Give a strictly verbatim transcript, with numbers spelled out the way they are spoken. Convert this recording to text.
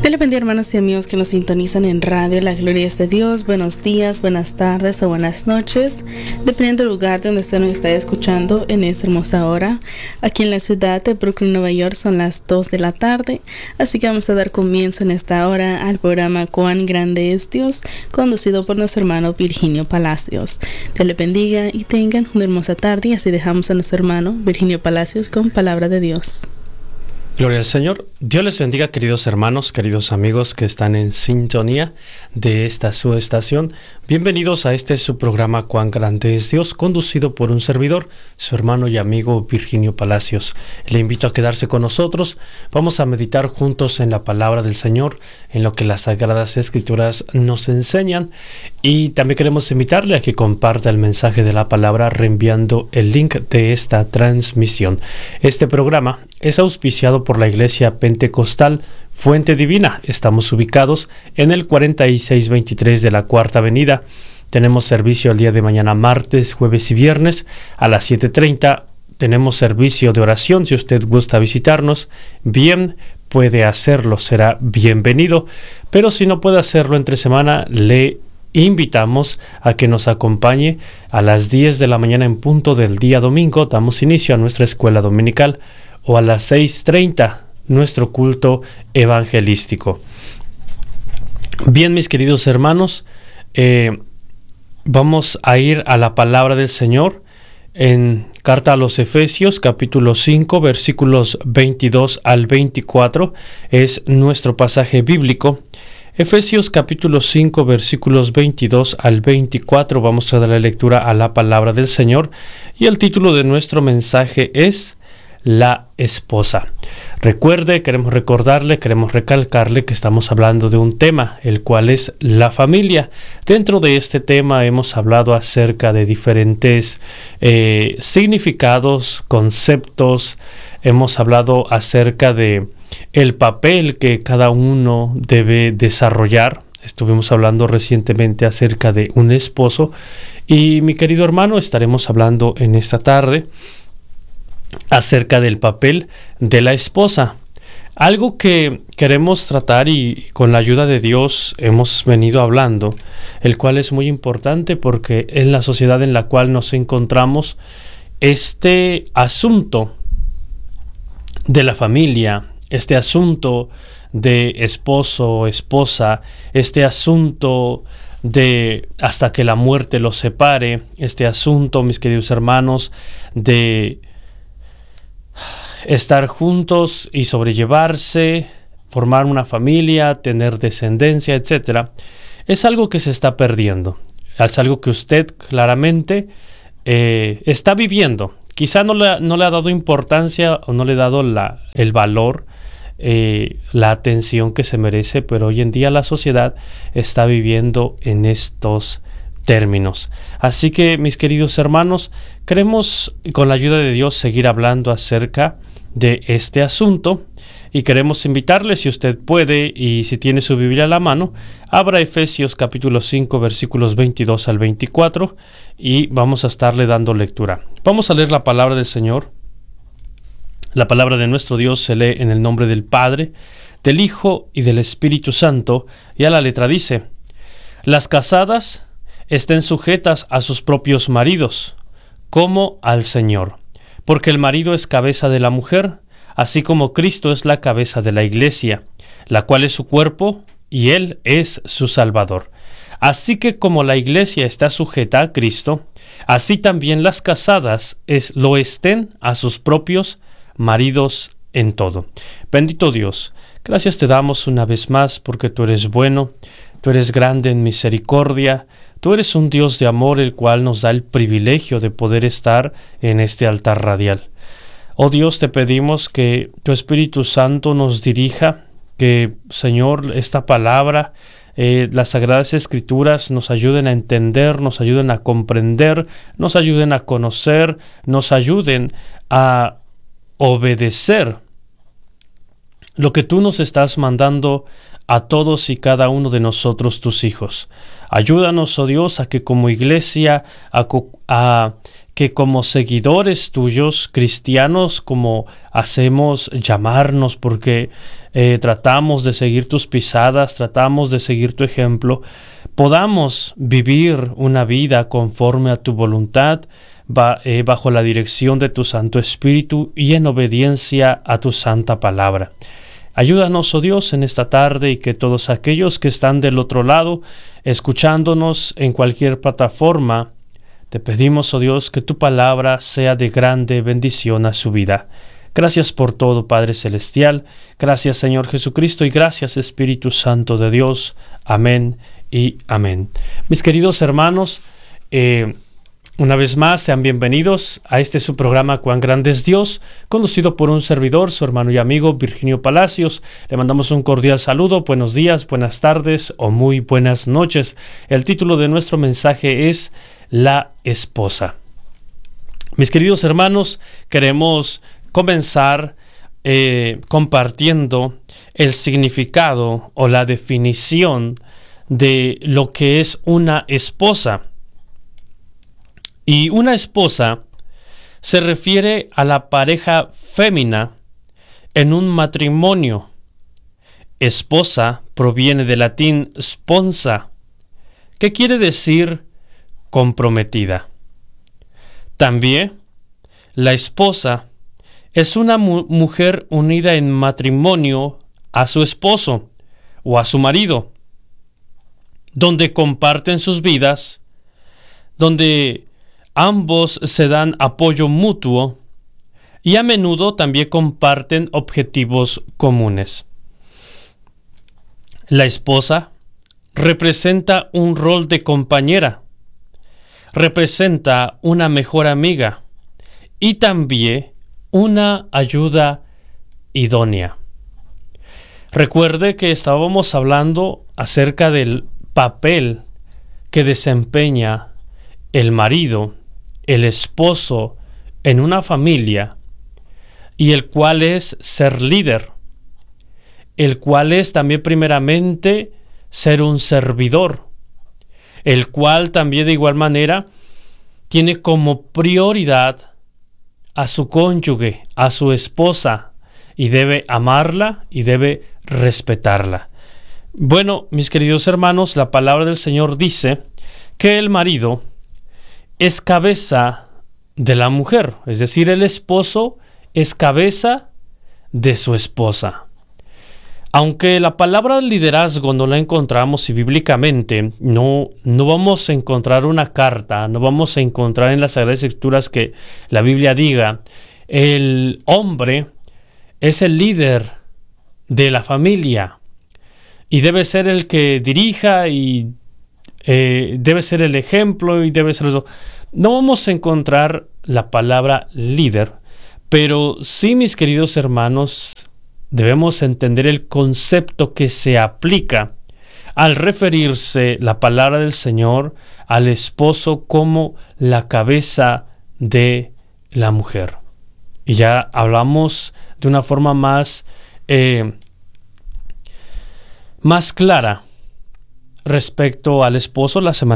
Dios le bendiga, hermanos y amigos que nos sintonizan en radio. La gloria es de Dios. Buenos días, buenas tardes o buenas noches, dependiendo del lugar donde usted nos está escuchando en esta hermosa hora. Aquí en la ciudad de Brooklyn, Nueva York, son las dos de la tarde, así que vamos a dar comienzo en esta hora al programa Cuán Grande es Dios, conducido por nuestro hermano Virginio Palacios. Dios le bendiga y tengan una hermosa tarde, y así dejamos a nuestro hermano Virginio Palacios con palabra de Dios. Gloria al Señor. Dios les bendiga, queridos hermanos, queridos amigos que están en sintonía de esta su estación. Bienvenidos a este su programa Cuán Grande es Dios, conducido por un servidor, su hermano y amigo Virginio Palacios. Le invito a quedarse con nosotros. Vamos a meditar juntos en la palabra del Señor, en lo que las Sagradas Escrituras nos enseñan. Y también queremos invitarle a que comparta el mensaje de la palabra reenviando el link de esta transmisión. Este programa es auspiciado por la Iglesia Pentecostal Fuente Divina. Estamos ubicados en el cuarenta y seis veintitrés de la Cuarta Avenida. Tenemos servicio el día de mañana, martes, jueves y viernes a las siete treinta. Tenemos servicio de oración. Si usted gusta visitarnos, bien, puede hacerlo, será bienvenido. Pero si no puede hacerlo entre semana, le invitamos a que nos acompañe a las diez de la mañana en punto del día domingo. Damos inicio a nuestra escuela dominical, o a las seis treinta, nuestro culto evangelístico. Bien, mis queridos hermanos, eh, vamos a ir a la palabra del Señor en Carta a los Efesios, capítulo cinco, versículos veintidós al veinticuatro, es nuestro pasaje bíblico. Efesios capítulo cinco, versículos veintidós al veinticuatro, vamos a dar la lectura a la palabra del Señor, y el título de nuestro mensaje es La esposa. Recuerde, queremos recordarle, queremos recalcarle que estamos hablando de un tema, el cual es la familia. Dentro de este tema hemos hablado acerca de diferentes eh, significados, conceptos. Hemos hablado acerca de el papel que cada uno debe desarrollar. Estuvimos hablando recientemente acerca de un esposo. Y mi querido hermano, estaremos hablando en esta tarde acerca del papel de la esposa. Algo que queremos tratar y con la ayuda de Dios hemos venido hablando, el cual es muy importante porque en la sociedad en la cual nos encontramos, este asunto de la familia, este asunto de esposo, esposa, este asunto de hasta que la muerte los separe, este asunto, mis queridos hermanos, de estar juntos y sobrellevarse, formar una familia, tener descendencia, etcétera, es algo que se está perdiendo. Es algo que usted claramente eh, está viviendo. Quizá no le, no le ha dado importancia o no le ha dado la, el valor, eh, la atención que se merece, pero hoy en día la sociedad está viviendo en estos términos. Así que, mis queridos hermanos, queremos con la ayuda de Dios seguir hablando acerca de este asunto y queremos invitarle, si usted puede y si tiene su Biblia a la mano, abra Efesios capítulo cinco, versículos veintidós al veinticuatro, y vamos a estarle dando lectura. Vamos a leer la palabra del Señor. La palabra de nuestro Dios se lee en el nombre del Padre, del Hijo y del Espíritu Santo, y a la letra dice: Las casadas estén sujetas a sus propios maridos, como al Señor, porque el marido es cabeza de la mujer, así como Cristo es la cabeza de la iglesia, la cual es su cuerpo, y Él es su Salvador. Así que como la iglesia está sujeta a Cristo, así también las casadas es, lo estén a sus propios maridos en todo. Bendito Dios, gracias te damos una vez más porque tú eres bueno, tú eres grande en misericordia. Tú eres un Dios de amor, el cual nos da el privilegio de poder estar en este altar radial. Oh Dios, te pedimos que tu Espíritu Santo nos dirija, que, Señor, esta palabra, eh, las Sagradas Escrituras nos ayuden a entender, nos ayuden a comprender, nos ayuden a conocer, nos ayuden a obedecer lo que tú nos estás mandando a todos y cada uno de nosotros, tus hijos. Ayúdanos, oh Dios, a que como iglesia, a, a que como seguidores tuyos, cristianos, como hacemos llamarnos, porque eh, tratamos de seguir tus pisadas, tratamos de seguir tu ejemplo, podamos vivir una vida conforme a tu voluntad, ba- eh, bajo la dirección de tu Santo Espíritu y en obediencia a tu santa palabra. Ayúdanos, oh Dios, en esta tarde, y que todos aquellos que están del otro lado, escuchándonos en cualquier plataforma, te pedimos, oh Dios, que tu palabra sea de grande bendición a su vida. Gracias por todo, Padre Celestial. Gracias, Señor Jesucristo, y gracias, Espíritu Santo de Dios. Amén y amén. Mis queridos hermanos, eh, una vez más, sean bienvenidos a este su programa Cuán Grande es Dios, conducido por un servidor, su hermano y amigo Virginio Palacios. Le mandamos un cordial saludo, buenos días, buenas tardes o muy buenas noches. El título de nuestro mensaje es La Esposa. Mis queridos hermanos, queremos comenzar eh, compartiendo el significado o la definición de lo que es una esposa. Y una esposa se refiere a la pareja fémina en un matrimonio. Esposa proviene del latín sponsa, que quiere decir comprometida. También, la esposa es una mu- mujer unida en matrimonio a su esposo o a su marido, donde comparten sus vidas, donde ambos se dan apoyo mutuo y a menudo también comparten objetivos comunes. La esposa representa un rol de compañera, representa una mejor amiga y también una ayuda idónea. Recuerde que estábamos hablando acerca del papel que desempeña el marido, el esposo en una familia, y el cual es ser líder, el cual es también primeramente ser un servidor, el cual también de igual manera tiene como prioridad a su cónyuge, a su esposa, y debe amarla y debe respetarla. Bueno, mis queridos hermanos, la palabra del Señor dice que el marido es cabeza de la mujer, es decir, el esposo es cabeza de su esposa. Aunque la palabra liderazgo no la encontramos y bíblicamente no, no vamos a encontrar una carta, no vamos a encontrar en las Sagradas Escrituras que la Biblia diga, el hombre es el líder de la familia y debe ser el que dirija y eh, debe ser el ejemplo y debe ser eso. No vamos a encontrar la palabra líder, pero sí, mis queridos hermanos, debemos entender el concepto que se aplica al referirse la palabra del Señor al esposo como la cabeza de la mujer. Y ya hablamos de una forma más, eh, más clara respecto al esposo la semana